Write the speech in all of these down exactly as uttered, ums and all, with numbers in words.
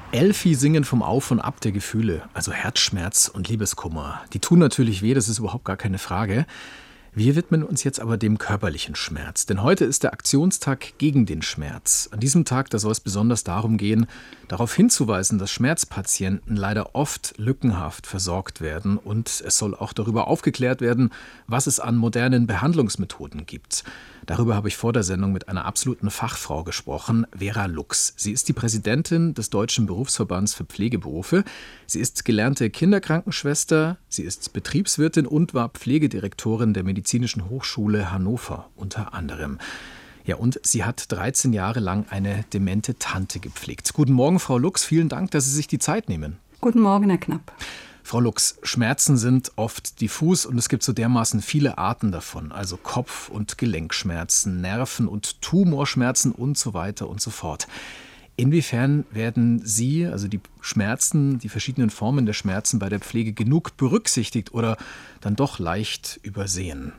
Elfi singen vom Auf und Ab der Gefühle, also Herzschmerz und Liebeskummer. Die tun natürlich weh, das ist überhaupt gar keine Frage. Wir widmen uns jetzt aber dem körperlichen Schmerz, denn heute ist der Aktionstag gegen den Schmerz. An diesem Tag, da soll es besonders darum gehen, darauf hinzuweisen, dass Schmerzpatienten leider oft lückenhaft versorgt werden und es soll auch darüber aufgeklärt werden, was es an modernen Behandlungsmethoden gibt. Darüber habe ich vor der Sendung mit einer absoluten Fachfrau gesprochen, Vera Lux. Sie ist die Präsidentin des Deutschen Berufsverbands für Pflegeberufe. Sie ist gelernte Kinderkrankenschwester, sie ist Betriebswirtin und war Pflegedirektorin der Medizinischen Hochschule Hannover unter anderem. Ja, und sie hat dreizehn Jahre lang eine demente Tante gepflegt. Guten Morgen, Frau Lux. Vielen Dank, dass Sie sich die Zeit nehmen. Guten Morgen, Herr Knapp. Frau Lux, Schmerzen sind oft diffus und es gibt so dermaßen viele Arten davon, also Kopf- und Gelenkschmerzen, Nerven- und Tumorschmerzen und so weiter und so fort. Inwiefern werden Sie, also die Schmerzen, die verschiedenen Formen der Schmerzen bei der Pflege genug berücksichtigt oder dann doch leicht übersehen?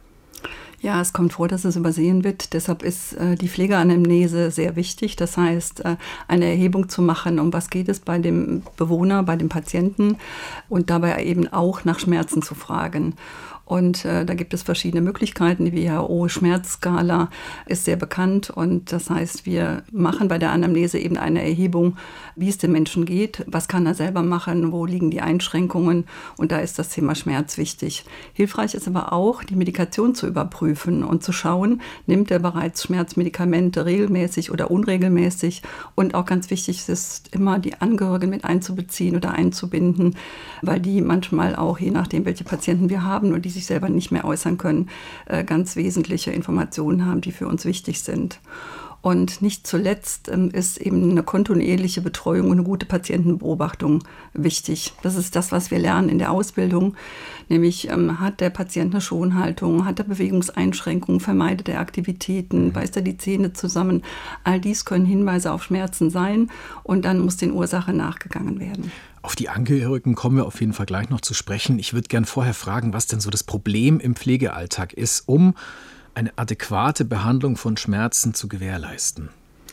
Ja, es kommt vor, dass es übersehen wird. Deshalb ist äh, die Pflegeanamnese sehr wichtig. Das heißt, äh, eine Erhebung zu machen, um was geht es bei dem Bewohner, bei dem Patienten und dabei eben auch nach Schmerzen zu fragen. Und äh, da gibt es verschiedene Möglichkeiten. Die W H O-Schmerzskala ist sehr bekannt. Und das heißt, wir machen bei der Anamnese eben eine Erhebung, wie es dem Menschen geht, was kann er selber machen, wo liegen die Einschränkungen. Und da ist das Thema Schmerz wichtig. Hilfreich ist aber auch, die Medikation zu überprüfen und zu schauen, nimmt er bereits Schmerzmedikamente regelmäßig oder unregelmäßig. Und auch ganz wichtig ist immer, die Angehörigen mit einzubeziehen oder einzubinden, weil die manchmal auch, je nachdem, welche Patienten wir haben und die sich selber nicht mehr äußern können, ganz wesentliche Informationen haben, die für uns wichtig sind. Und nicht zuletzt ist eben eine kontinuierliche Betreuung und eine gute Patientenbeobachtung wichtig. Das ist das, was wir lernen in der Ausbildung. Nämlich ähm, hat der Patient eine Schonhaltung, hat er Bewegungseinschränkungen, vermeidet er Aktivitäten, beißt er die Zähne zusammen. All dies können Hinweise auf Schmerzen sein und dann muss den Ursachen nachgegangen werden. Auf die Angehörigen kommen wir auf jeden Fall gleich noch zu sprechen. Ich würde gern vorher fragen, was denn so das Problem im Pflegealltag ist, um eine adäquate Behandlung von Schmerzen zu gewährleisten.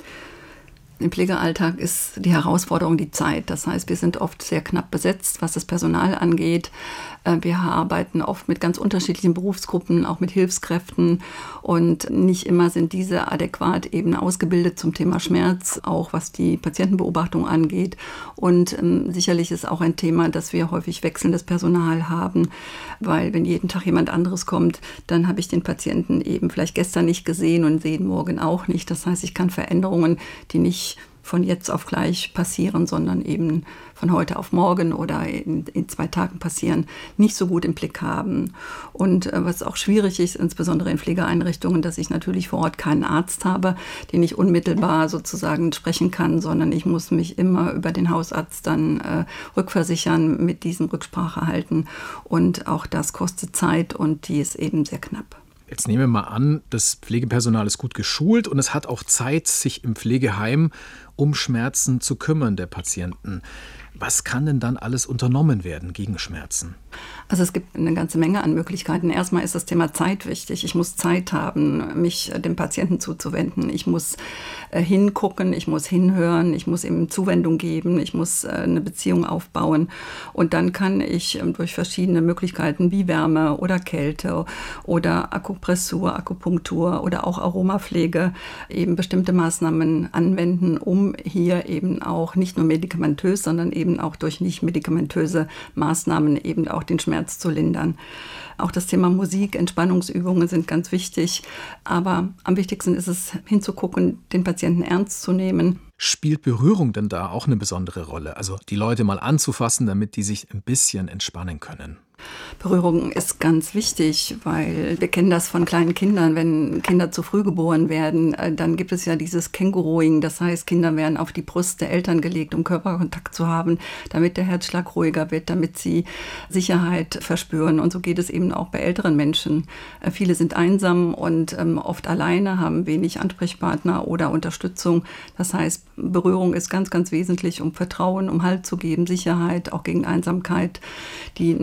Im Pflegealltag ist die Herausforderung die Zeit. Das heißt, wir sind oft sehr knapp besetzt, was das Personal angeht. Wir arbeiten oft mit ganz unterschiedlichen Berufsgruppen, auch mit Hilfskräften. Und nicht immer sind diese adäquat eben ausgebildet zum Thema Schmerz, auch was die Patientenbeobachtung angeht. Und ähm, sicherlich ist auch ein Thema, dass wir häufig wechselndes Personal haben. Weil wenn jeden Tag jemand anderes kommt, dann habe ich den Patienten eben vielleicht gestern nicht gesehen und sehe ihn morgen auch nicht. Das heißt, ich kann Veränderungen, die nicht von jetzt auf gleich passieren, sondern eben von heute auf morgen oder in, in zwei Tagen passieren, nicht so gut im Blick haben. Und äh, was auch schwierig ist, insbesondere in Pflegeeinrichtungen, dass ich natürlich vor Ort keinen Arzt habe, den ich unmittelbar sozusagen sprechen kann, sondern ich muss mich immer über den Hausarzt dann äh, rückversichern, mit diesem Rücksprache halten. Und auch das kostet Zeit und die ist eben sehr knapp. Jetzt nehmen wir mal an, das Pflegepersonal ist gut geschult und es hat auch Zeit, sich im Pflegeheim um Schmerzen zu kümmern der Patienten. Was kann denn dann alles unternommen werden gegen Schmerzen? Also es gibt eine ganze Menge an Möglichkeiten. Erstmal ist das Thema Zeit wichtig. Ich muss Zeit haben, mich dem Patienten zuzuwenden. Ich muss äh, hingucken, ich muss hinhören, ich muss ihm Zuwendung geben, ich muss äh, eine Beziehung aufbauen. Und dann kann ich äh, durch verschiedene Möglichkeiten wie Wärme oder Kälte oder Akupressur, Akupunktur oder auch Aromapflege eben bestimmte Maßnahmen anwenden, um hier eben auch nicht nur medikamentös, sondern eben auch durch nicht medikamentöse Maßnahmen eben auch den Schmerz zu lindern. Auch das Thema Musik, Entspannungsübungen sind ganz wichtig. Aber am wichtigsten ist es, hinzugucken, den Patienten ernst zu nehmen. Spielt Berührung denn da auch eine besondere Rolle? Also die Leute mal anzufassen, damit die sich ein bisschen entspannen können? Berührung ist ganz wichtig, weil wir kennen das von kleinen Kindern. Wenn Kinder zu früh geboren werden, dann gibt es ja dieses Känguruing. Das heißt, Kinder werden auf die Brust der Eltern gelegt, um Körperkontakt zu haben, damit der Herzschlag ruhiger wird, damit sie Sicherheit verspüren. Und so geht es eben auch bei älteren Menschen. Viele sind einsam und oft alleine, haben wenig Ansprechpartner oder Unterstützung. Das heißt, Berührung ist ganz, ganz wesentlich, um Vertrauen, um Halt zu geben, Sicherheit, auch gegen Einsamkeit, die Nerven und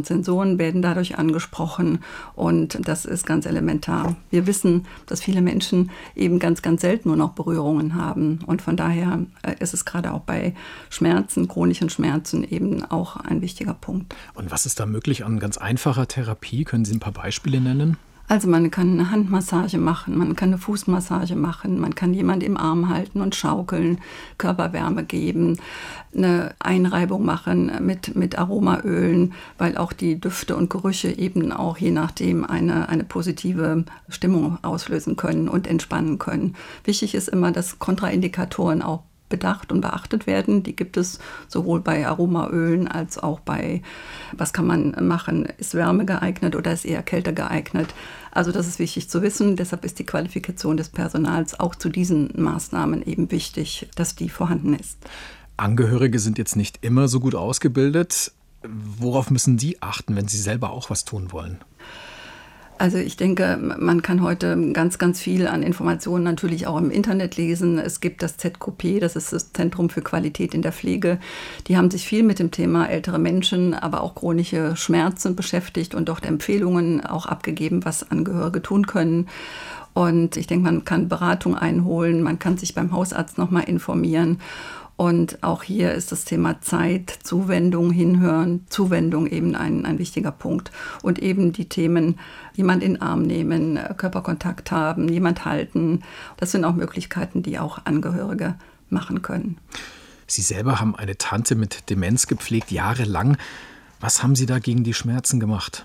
und Sensoren werden dadurch angesprochen und das ist ganz elementar. Wir wissen, dass viele Menschen eben ganz, ganz selten nur noch Berührungen haben und von daher ist es gerade auch bei Schmerzen, chronischen Schmerzen eben auch ein wichtiger Punkt. Und was ist da möglich an ganz einfacher Therapie? Können Sie ein paar Beispiele nennen? Also man kann eine Handmassage machen, man kann eine Fußmassage machen, man kann jemanden im Arm halten und schaukeln, Körperwärme geben, eine Einreibung machen mit, mit Aromaölen, weil auch die Düfte und Gerüche eben auch je nachdem eine, eine positive Stimmung auslösen können und entspannen können. Wichtig ist immer, dass Kontraindikatoren auch bedacht und beachtet werden. Die gibt es sowohl bei Aromaölen als auch bei, was kann man machen, ist Wärme geeignet oder ist eher Kälte geeignet. Also das ist wichtig zu wissen. Deshalb ist die Qualifikation des Personals auch zu diesen Maßnahmen eben wichtig, dass die vorhanden ist. Angehörige sind jetzt nicht immer so gut ausgebildet. Worauf müssen die achten, wenn sie selber auch was tun wollen? Also ich denke, man kann heute ganz, ganz viel an Informationen natürlich auch im Internet lesen. Es gibt das Z Q P, das ist das Zentrum für Qualität in der Pflege. Die haben sich viel mit dem Thema ältere Menschen, aber auch chronische Schmerzen beschäftigt und dort Empfehlungen auch abgegeben, was Angehörige tun können. Und ich denke, man kann Beratung einholen, man kann sich beim Hausarzt nochmal informieren. Und auch hier ist das Thema Zeit, Zuwendung, Hinhören, Zuwendung eben ein, ein wichtiger Punkt. Und eben die Themen, jemand in den Arm nehmen, Körperkontakt haben, jemand halten. Das sind auch Möglichkeiten, die auch Angehörige machen können. Sie selber haben eine Tante mit Demenz gepflegt, jahrelang. Was haben Sie da gegen die Schmerzen gemacht?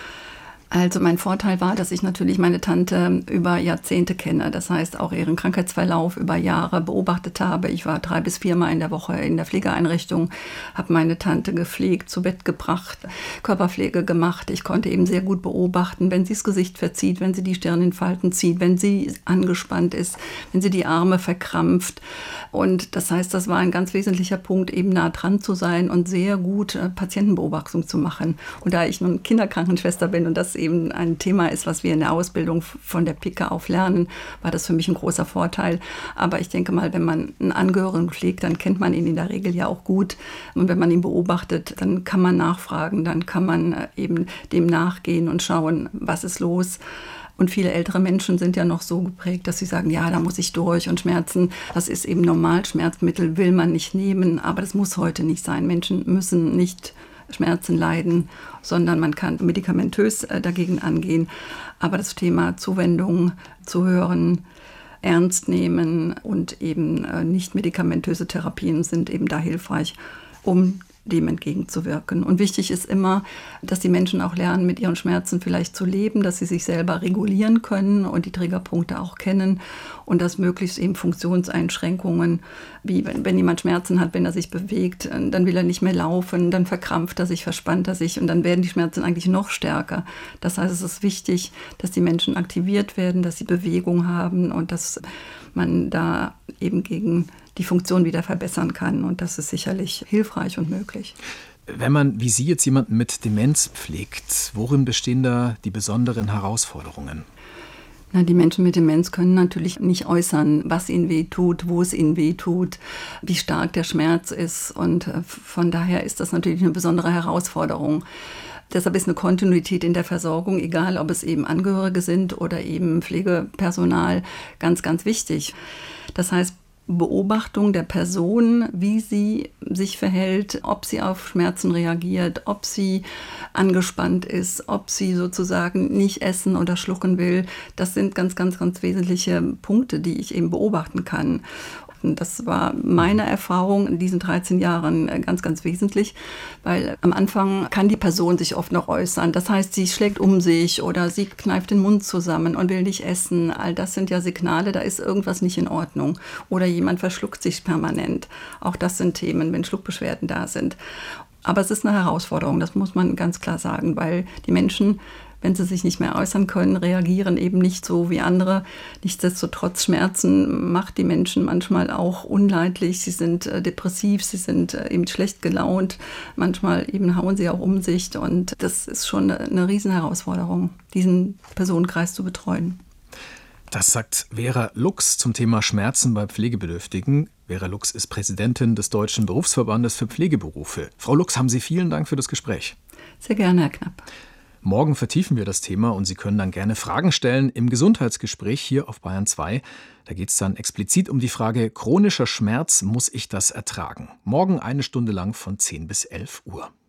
Also mein Vorteil war, dass ich natürlich meine Tante über Jahrzehnte kenne. Das heißt, auch ihren Krankheitsverlauf über Jahre beobachtet habe. Ich war drei bis viermal in der Woche in der Pflegeeinrichtung, habe meine Tante gepflegt, zu Bett gebracht, Körperpflege gemacht. Ich konnte eben sehr gut beobachten, wenn sie das Gesicht verzieht, wenn sie die Stirn in Falten zieht, wenn sie angespannt ist, wenn sie die Arme verkrampft. Und das heißt, das war ein ganz wesentlicher Punkt, eben nah dran zu sein und sehr gut Patientenbeobachtung zu machen. Und da ich nun Kinderkrankenschwester bin und das eben ein Thema ist, was wir in der Ausbildung von der Pike auf lernen, war das für mich ein großer Vorteil. Aber ich denke mal, wenn man einen Angehörigen pflegt, dann kennt man ihn in der Regel ja auch gut. Und wenn man ihn beobachtet, dann kann man nachfragen, dann kann man eben dem nachgehen und schauen, was ist los. Und viele ältere Menschen sind ja noch so geprägt, dass sie sagen, ja, da muss ich durch und Schmerzen, das ist eben normal, Schmerzmittel will man nicht nehmen, aber das muss heute nicht sein. Menschen müssen nicht Schmerzen leiden, sondern man kann medikamentös dagegen angehen. Aber das Thema Zuwendung, Zuhören, ernst nehmen und eben nicht medikamentöse Therapien sind eben da hilfreich, um dem entgegenzuwirken. Und wichtig ist immer, dass die Menschen auch lernen, mit ihren Schmerzen vielleicht zu leben, dass sie sich selber regulieren können und die Triggerpunkte auch kennen und dass möglichst eben Funktionseinschränkungen, wie wenn, wenn jemand Schmerzen hat, wenn er sich bewegt, dann will er nicht mehr laufen, dann verkrampft er sich, verspannt er sich und dann werden die Schmerzen eigentlich noch stärker. Das heißt, es ist wichtig, dass die Menschen aktiviert werden, dass sie Bewegung haben und dass man da eben gegen die Funktion wieder verbessern kann. Und das ist sicherlich hilfreich und möglich. Wenn man, wie Sie jetzt jemanden mit Demenz pflegt, worin bestehen da die besonderen Herausforderungen? Na, die Menschen mit Demenz können natürlich nicht äußern, was ihnen wehtut, wo es ihnen wehtut, wie stark der Schmerz ist. Und von daher ist das natürlich eine besondere Herausforderung. Deshalb ist eine Kontinuität in der Versorgung, egal ob es eben Angehörige sind oder eben Pflegepersonal, ganz, ganz wichtig. Das heißt, Beobachtung der Person, wie sie sich verhält, ob sie auf Schmerzen reagiert, ob sie angespannt ist, ob sie sozusagen nicht essen oder schlucken will. Das sind ganz, ganz, ganz wesentliche Punkte, die ich eben beobachten kann. Das war meine Erfahrung in diesen dreizehn Jahren ganz, ganz wesentlich, weil am Anfang kann die Person sich oft noch äußern. Das heißt, sie schlägt um sich oder sie kneift den Mund zusammen und will nicht essen. All das sind ja Signale, da ist irgendwas nicht in Ordnung. Oder jemand verschluckt sich permanent. Auch das sind Themen, wenn Schluckbeschwerden da sind. Aber es ist eine Herausforderung, das muss man ganz klar sagen, weil die Menschen, wenn sie sich nicht mehr äußern können, reagieren eben nicht so wie andere. Nichtsdestotrotz, Schmerzen macht die Menschen manchmal auch unleidlich. Sie sind äh, depressiv, sie sind äh, eben schlecht gelaunt. Manchmal eben hauen sie auch um sich. Und das ist schon eine, eine Riesenherausforderung, diesen Personenkreis zu betreuen. Das sagt Vera Lux zum Thema Schmerzen bei Pflegebedürftigen. Vera Lux ist Präsidentin des Deutschen Berufsverbandes für Pflegeberufe. Frau Lux, haben Sie vielen Dank für das Gespräch. Sehr gerne, Herr Knapp. Morgen vertiefen wir das Thema und Sie können dann gerne Fragen stellen im Gesundheitsgespräch hier auf Bayern zwei. Da geht es dann explizit um die Frage, chronischer Schmerz, muss ich das ertragen? Morgen eine Stunde lang von zehn bis elf Uhr.